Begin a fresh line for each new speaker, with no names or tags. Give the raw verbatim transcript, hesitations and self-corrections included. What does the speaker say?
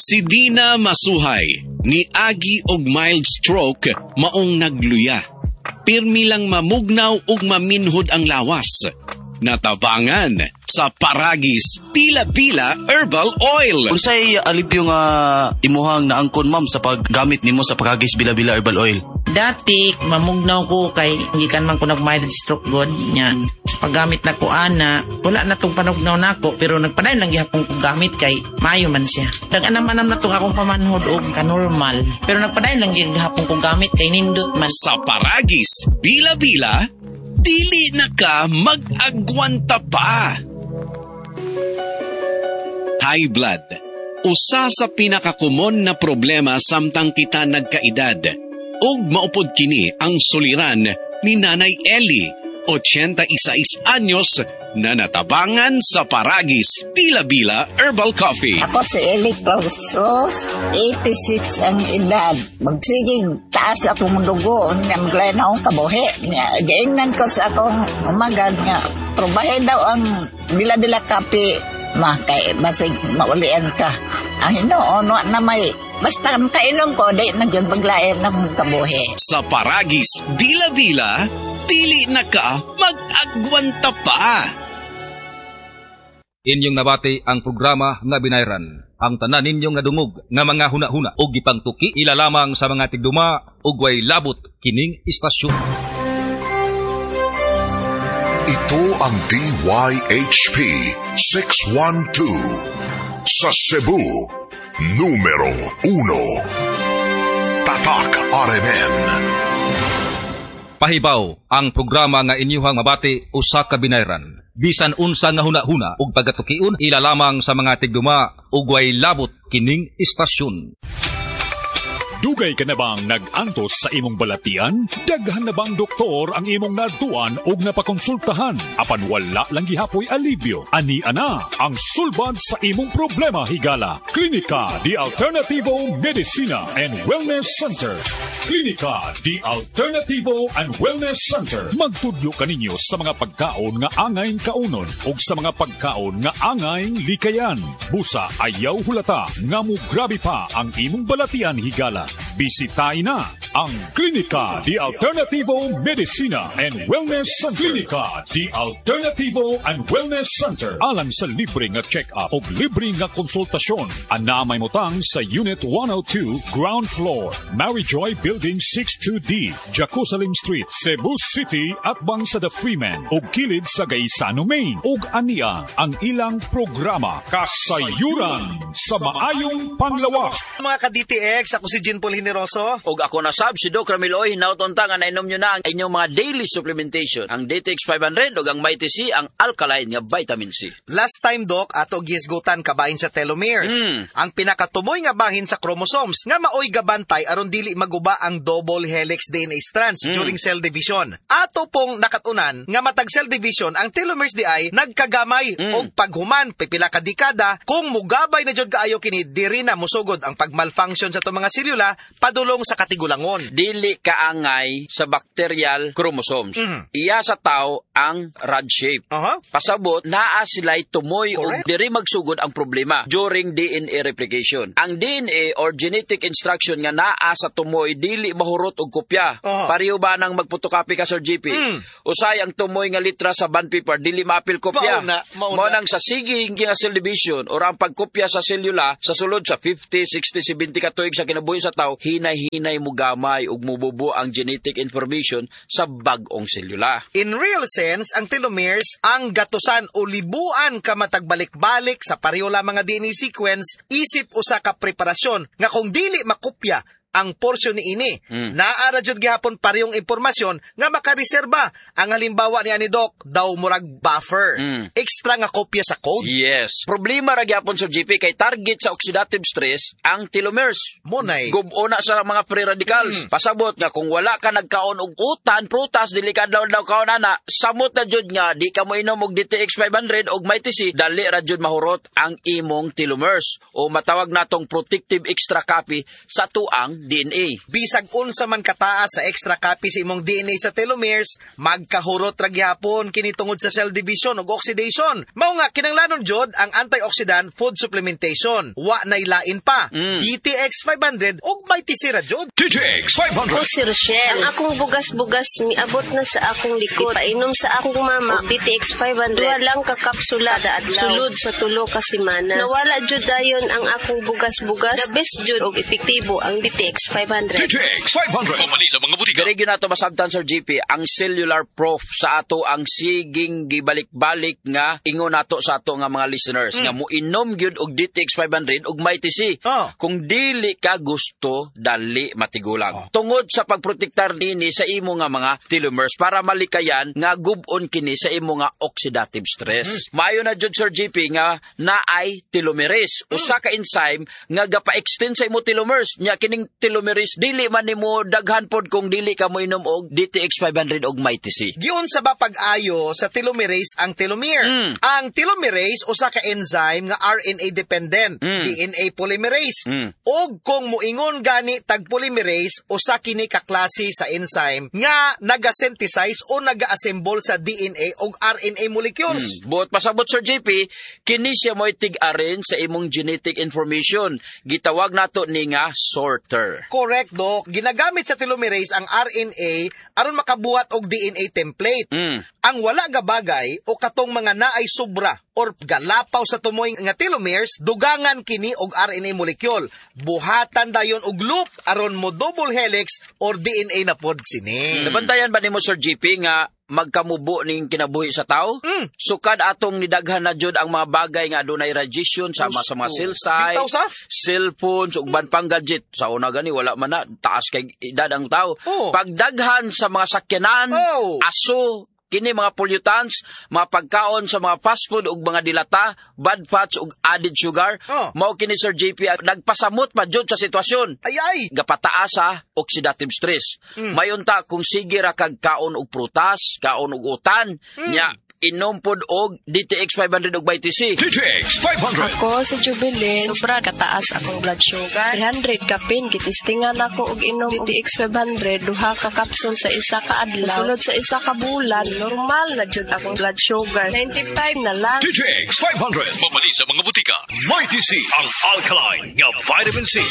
Si Dina Masuhay, ni agi og mild stroke maong nagluya. Pirmi lang mamugnaw ug maminhod ang lawas. Natabangan sa Paragis Bila-Bila Herbal Oil.
Unsay alipyo nga imuhang naangkon ma'am sa paggamit nimo sa Paragis Bila-Bila Herbal Oil?
Dati, mamugnaw ko kay gikan man ko nag-mild stroke god niya. Sa paggamit na ko ana, wala na tong panugnaw na ako, pero nagpadayon lang gihapon ko gamit kay mayo man siya. Nag-anam-anam na tong akong pamanhod og ka-normal, pero nagpadayon lang gihapon ko gamit kay nindot man.
Sa Paragis Bila-Bila, dili na ka mag-agwanta pa. High blood, usa sa pinakakumon na problema samtang kita nagkaedad. Ug maupod kini ang suliran ni Nanay Ellie, eighty-six anyos, na natabangan sa Paragis Bila-Bila Herbal Coffee.
Ako si Ellie Clausos, eighty-six ang edad. Magsigig taas akong dugo, nga maglayan akong kabuhi. Gaingnan ko sa akong umagad nga, probahe daw ang Bila-Bila Coffee, ma, kay masig maulian ka. Ang hinoon na may, basta kainom ko, di na yun maglayan ng kabuhi.
Sa Paragis Bila-Bila, dili na ka mag-agwanta pa.
Inyong nabati ang programa nga binayran. Ang tanan ninyong nadungog nga mga huna-huna o gipangtuki ilalamang sa mga tigduma ug way labot kining istasyon.
Ito ang D Y H P six one two sa Cebu, numero uno. Tatak R M N.
Pahibaw ang programa nga inyuhang mabati usa ka binayran. Bisan unsa nga huna-huna ug pagatukion ilalamang sa mga tigduma ug way labot kining istasyon.
Dugay ka na bang nag-antos sa imong balatian? Daghan na bang doktor ang imong naduan o napakonsultahan? Apan wala lang gihapoy alibyo. Ani ana ang sulbad sa imong problema higala. Klinika di Alternativo Medicina and Wellness Center. Klinika di Alternativo and Wellness Center. Magtudlo kaninyo sa mga pagkaon nga angayng kaunon o sa mga pagkaon nga angayng likayan. Busa ayaw hulata nga mo grabe pa ang imong balatian higala. Bisitahin na ang Klinika di Alternativo Medicina and Wellness Center. Klinika di Alternativo and Wellness Center. Alang sa libre nga check-up o libre nga konsultasyon. Anamay motang sa Unit one oh two, Ground Floor, Maryjoy Building sixty-two D, Jerusalem Street, Cebu City, atbang sa The Freeman o kilid sa Gaisano, Maine. Ug ania ang ilang programa Kasayuran sa Maayong Panglawas.
Mga ka-D T X, ako si Jin Paul Hineroso.
Og ako na sab si Doc Ramiloy, nautonta nga nainom nyo na ang inyong mga daily supplementation. Ang D T X five hundred og ang Mighty C, ang alkaline nga vitamin C.
Last time, Doc, ato gisgutan kabahin sa telomeres. Mm. Ang pinakatumoy nga bahin sa chromosomes nga maoy gabantay aron dili maguba ang double helix D N A strands mm. during cell division. Ato pong nakatunan nga matag cell division ang telomeres di ay nagkagamay mm. og paghuman pipila ka dekada kung mugabay na jud kaayo kini diri na musugod ang pagmalfunction sa to mga selula padulong sa katigulangon.
Dili kaangay sa bacterial chromosomes. Mm-hmm. Iya sa tao ang rod shape. Uh-huh. Pasabot, naa sila'y tumoy o diri magsugod ang problema during D N A replication. Ang D N A or genetic instruction nga naa sa tumoy dili mahurot og kopya. Uh-huh. Pareho ba nang magputokapi ka, Sir G P? Mm. Usay ang tumoy nga litra sa bond paper dili maapil kopya. Mauna, mauna. Mo nang sa siging nga cell division or ang pagkopya sa selula sa sulod sa fifty, sixty, seventy ka tuig sa kinabuhi sa tao, hinay-hinay mo gamay ug mububo ang genetic information sa bag-ong selula.
In real sense, ang telomeres ang gatusan o libuan ka matagbalik-balik sa pareho lamang nga D N A sequence isip usa ka preparasyon nga kung dili makopya ang porsyon ni ini. Mm. Naara jud gihapon parehong impormasyon nga makareserba. Ang halimbawa ni ani Doc, daw murag buffer. Mm. Extra nga kopya sa code.
Yes. Problema ra gihapon sa G P kay target sa oxidative stress ang telomeres.
Monay.
Gubo na sa mga free radicals. Mm. Pasabot nga kung wala ka nagkaon og utan, prutas, dili ka daw daw kaon ana, samot na jud nga di ka mo inom og D T X five hundred og Mighty C, dali ra jud mahurot ang imong telomeres o matawag natong protective extra copy sa tuang D N A.
Bisag unsa man kataas sa extra copy sa imong D N A sa telomeres, magkahurot ra gyapon kini tungod sa cell division ug oxidation. Mao nga kinahanglanon jud ang antioxidant food supplementation. Wa nay lain pa.
Mm.
D T X five hundred ug may tisira jud.
D T X five hundred.
O si Rochelle, ang akong bugas-bugas miabot na sa akong likod. Painom sa akong mama og D T X five hundred. Walang kakapsula da adlaw. Sulod sa tulo ka semana. Nawala jud dayon ang akong bugas-bugas. The best jud og epektibo ang D T X five hundred.
D T X five hundred. Pamali sa mga butika.
Diri gyud nato masabtan Sir G P ang cellular proof sa ato ang siging gibalik-balik nga ingon nato sa ato nga mga listeners mm. nga moinom gyud og D T X five hundred ug may T C.
Oh.
Kung dili ka gusto, dali matigulang. Oh. Tungod sa pagprotektar nini sa imo nga mga telomeres para malikayan nga gub-on kini sa imo nga oxidative stress. Mm. Maayo na jud Sir G P nga naay telomerase, mm. usa ka enzyme nga gapa-extend sa imo telomeres. Nya kining telomerase dili man nimo daghan pod kung dili ka moinom og D T X five hundred og may T C.
Giun sa ba pag-ayo sa telomerase ang telomere.
Mm.
Ang telomerase usa ka enzyme nga R N A dependent,
mm.
D N A polymerase.
Mm.
Og kung moingon gani tag polymerase usa kini ka klase sa enzyme nga naga-synthesize o naga-assemble sa D N A og R N A molecules.
Mm. Buot pasabot Sir J P, kini siya mo'y tig-arin sa imong genetic information. Gitawag nato ni nga sorter.
Correct, Doc. Ginagamit sa telomerase ang R N A aron makabuhat og D N A template.
Mm.
Ang wala nga bagay o katong mga naay sobra or galapaw sa tumoy nga telomeres, dugangan kini og R N A molecule. Buhatan dayon og loop aron mo double helix or D N A na pod sini.
Nabantayan ba nimo Sir G P nga magkamubo ning kinabuhi sa tao?
Mm.
Sukad atong nidaghan na jud ang mga bagay nga adunay radiation sama sa mga cell site,
Bitaw sa?
cellphones ug ban pang gadget. Sa una gani wala man na taas kay edad ang tao.
Oh.
Pagdaghan sa mga sakyanan,
Oh.
aso, kini mga pollutants, mga pagkaon sa mga fast food ug mga dilata, bad fats ug added sugar,
Oh.
mao kini Sir J P nagpasamot pa jud sa sitwasyon.
Ay ay.
Gapataas sa oxidative stress.
Mm.
Mayunta kung sige ra kag kaon og prutas, kaon og utan,
Mm.
nya inom pod og D T X five hundred og may T C.
D T X five hundred.
Ako sa Jubilin, sobra kataas akong blood sugar. three hundred kapin, kitistingan ako og inom D T X five hundred, duha ka kapsul sa isa ka adlaw. Sulod sa isa ka bulan, normal na jud akong blood sugar. ninety-five na lang.
D T X five hundred. Pamali sa mga butika. May T C ang alkaline nga vitamin C.